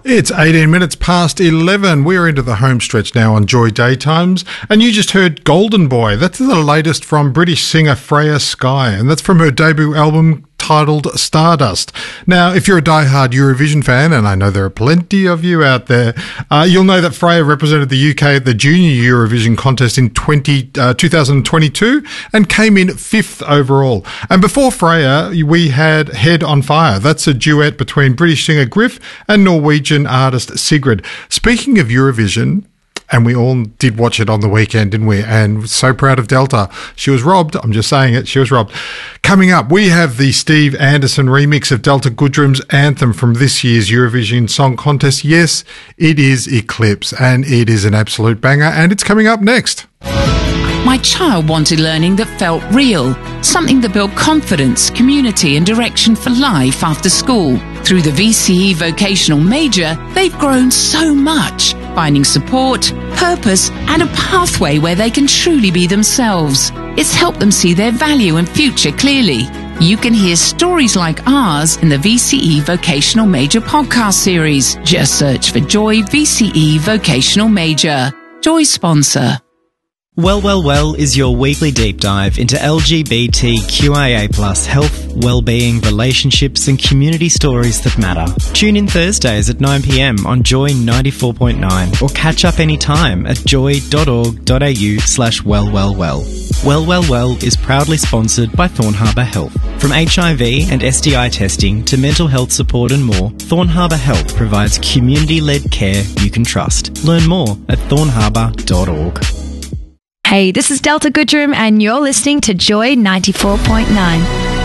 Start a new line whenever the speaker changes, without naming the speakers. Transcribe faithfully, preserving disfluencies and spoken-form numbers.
It's eighteen minutes past eleven. We're into the home stretch now on Joy Daytimes. And you just heard Golden Boy. That's the latest from British singer Freya Skye. And that's from her debut album titled Stardust. Now, if you're a diehard Eurovision fan, and I know there are plenty of you out there, uh, you'll know that Freya represented the U K at the Junior Eurovision contest in twenty, uh, twenty twenty-two and came in fifth overall. And before Freya, we had Head on Fire. That's a duet between British singer Griff and Norwegian artist Sigrid. Speaking of Eurovision, and we all did watch it on the weekend, didn't we? And so proud of Delta. She was robbed. I'm just saying it. She was robbed. Coming up, we have the Steve Anderson remix of Delta Goodrum's anthem from this year's Eurovision Song Contest. Yes, it is Eclipse, and it is an absolute banger, and it's coming up next.
My child wanted learning that felt real, something that built confidence, community and direction for life after school. Through the V C E Vocational Major, they've grown so much, finding support, purpose and a pathway where they can truly be themselves. It's helped them see their value and future clearly. You can hear stories like ours in the V C E Vocational Major podcast series. Just search for Joy V C E Vocational Major. Joy sponsor.
Well, Well, Well is your weekly deep dive into L G B T Q I A plus health, well-being, relationships and community stories that matter. Tune in Thursdays at nine p m on Joy ninety-four point nine or catch up anytime at joy.org.au slash wellwellwell. Well, Well, Well is proudly sponsored by Thorn Harbour Health. From H I V and S T I testing to mental health support and more, Thorn Harbour Health provides community-led care you can trust. Learn more at thorn harbour dot org.
Hey, this is Delta Goodrum and you're listening to Joy ninety-four point nine.